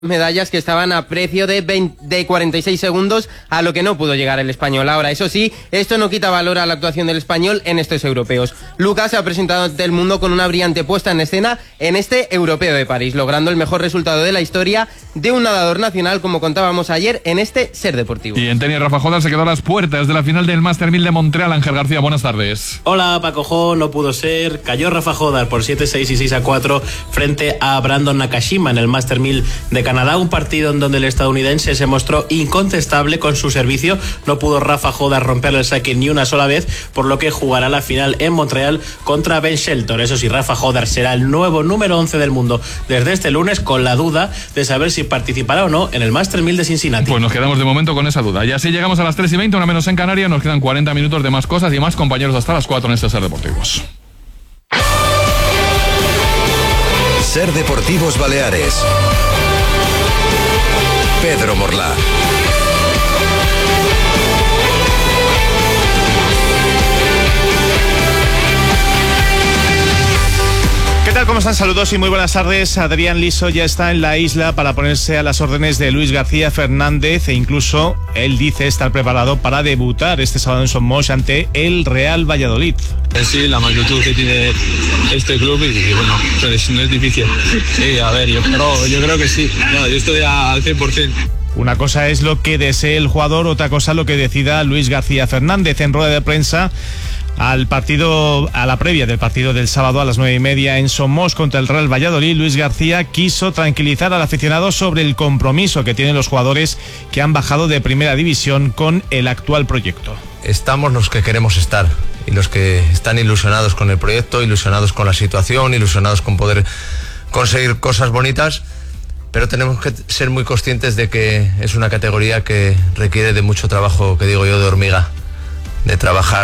medallas que estaban a precio de 46 segundos, a lo que no pudo llegar el español. Ahora, eso sí, esto no quita valor a la actuación del español en estos europeos. Lucas se ha presentado ante el mundo con una brillante puesta en escena en este Europeo de París, logrando el mejor resultado de la historia de un nadador nacional, como contábamos ayer en este Ser Deportivo. Y en tenis, Rafa Jodar se quedó a las puertas de la final del Master 1000 de Montreal. Ángel García, buenas tardes. Hola, Paco Jo, no pudo ser. Cayó Rafa Jodar por 7-6 y 6-4 frente a Brandon Nakashima en el Master 1000 de Canadá, un partido en donde el estadounidense se mostró incontestable con su servicio. No pudo Rafa Jodar romperle el saque ni una sola vez, por lo que jugará la final en Montreal contra Ben Shelton. Eso sí, Rafa Jodar será el nuevo número 11 del mundo desde este lunes, con la duda de saber si participará o no en el Master 1000 de Cincinnati. Pues nos quedamos de momento con esa duda. Y así llegamos a las 3:20, una menos en Canarias. Nos quedan 40 minutos de más cosas y más compañeros hasta las 4 en este Ser Deportivos. Ser Deportivos Baleares. Pedro Morlá. ¿Qué tal? ¿Cómo están? Saludos y muy buenas tardes. Adrián Liso ya está en la isla para ponerse a las órdenes de Luis García Fernández, e incluso él dice estar preparado para debutar este sábado en Somos ante el Real Valladolid. Sí, la magnitud que tiene este club y bueno, pues no es difícil. Sí, a ver, yo creo que sí. No, yo estoy al 100%. Una cosa es lo que desee el jugador, otra cosa lo que decida Luis García Fernández. En rueda de prensa a la previa del partido del sábado a las 9:30 en Somos contra el Real Valladolid, Luis García quiso tranquilizar al aficionado sobre el compromiso que tienen los jugadores que han bajado de primera división con el actual proyecto. Estamos los que queremos estar y los que están ilusionados con el proyecto, ilusionados con la situación, ilusionados con poder conseguir cosas bonitas, pero tenemos que ser muy conscientes de que es una categoría que requiere de mucho trabajo, que digo yo, de hormiga. De trabajar,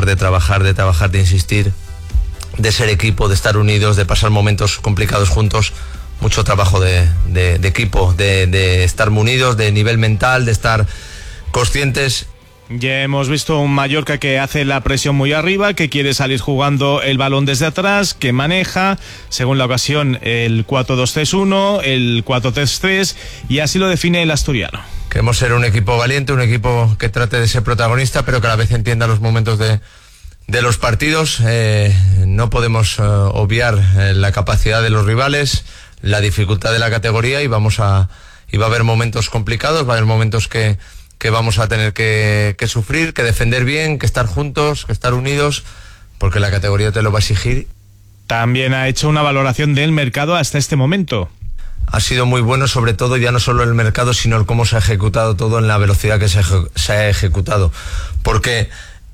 de insistir, de ser equipo, de estar unidos, de pasar momentos complicados juntos, mucho trabajo de equipo, de estar unidos, de nivel mental, de estar conscientes. Ya hemos visto un Mallorca que hace la presión muy arriba, que quiere salir jugando el balón desde atrás, que maneja, según la ocasión, el 4-2-3-1, el 4-3-3, y así lo define el asturiano. Queremos ser un equipo valiente, un equipo que trate de ser protagonista, pero que a la vez entienda los momentos de los partidos. No podemos obviar la capacidad de los rivales, la dificultad de la categoría, y va a haber momentos complicados, va a haber momentos que vamos a tener que sufrir, que defender bien, que estar juntos, que estar unidos, porque la categoría te lo va a exigir. También ha hecho una valoración del mercado hasta este momento. Ha sido muy bueno, sobre todo ya no solo el mercado, sino el cómo se ha ejecutado todo, en la velocidad que se ha ejecutado. Porque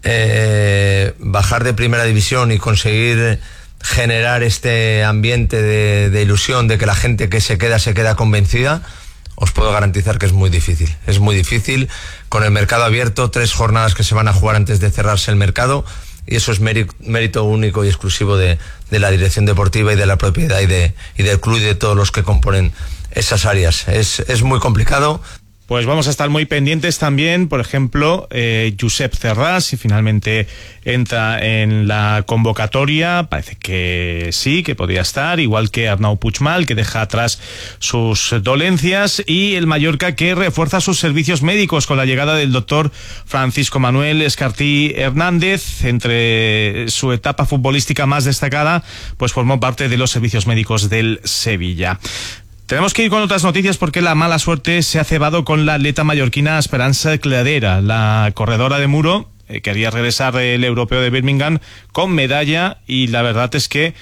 bajar de primera división y conseguir generar este ambiente de ilusión, de que la gente que se queda convencida, os puedo garantizar que es muy difícil. Es muy difícil, con el mercado abierto, 3 jornadas que se van a jugar antes de cerrarse el mercado, y eso es mérito único y exclusivo de la dirección deportiva y de la propiedad y del club y de todos los que componen esas áreas. Es muy complicado. Pues vamos a estar muy pendientes también, por ejemplo, Josep Cerrás, si finalmente entra en la convocatoria, parece que sí, que podría estar, igual que Arnau Puigmal, que deja atrás sus dolencias, y el Mallorca, que refuerza sus servicios médicos con la llegada del doctor Francisco Manuel Escartí Hernández. Entre su etapa futbolística más destacada, pues formó parte de los servicios médicos del Sevilla. Tenemos que ir con otras noticias porque la mala suerte se ha cebado con la atleta mallorquina Esperanza Cladera. La corredora de muro quería regresar del europeo de Birmingham con medalla, y la verdad es que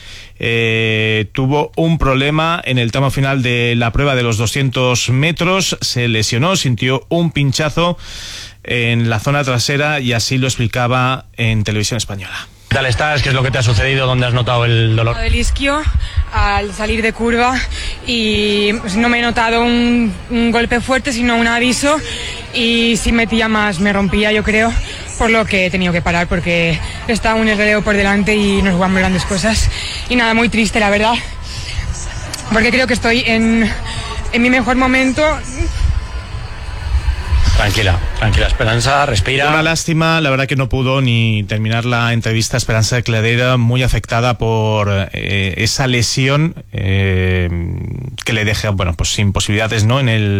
tuvo un problema en el tramo final de la prueba de los 200 metros. Se lesionó, sintió un pinchazo en la zona trasera, y así lo explicaba en Televisión Española. ¿Qué tal estás? ¿Qué es lo que te ha sucedido? ¿Dónde has notado el dolor? El isquio al salir de curva, y pues, no me he notado un golpe fuerte, sino un aviso, y si metía más me rompía, yo creo, por lo que he tenido que parar, porque estaba un herrero por delante y nos jugamos grandes cosas. Y nada, muy triste, la verdad, porque creo que estoy en mi mejor momento. Tranquila, Esperanza, respira. Una lástima, la verdad que no pudo ni terminar la entrevista Esperanza de Cladera, muy afectada por esa lesión que le deja, bueno, pues sin posibilidades, ¿no? En el